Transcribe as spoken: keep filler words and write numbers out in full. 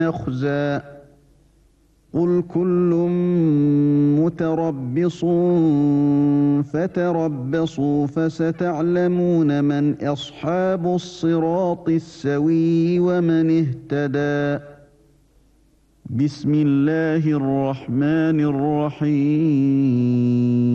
يخزى قل كل متربص فتربصوا فستعلمون من أصحاب الصراط السوي ومن اهتدى. بسم الله الرحمن الرحيم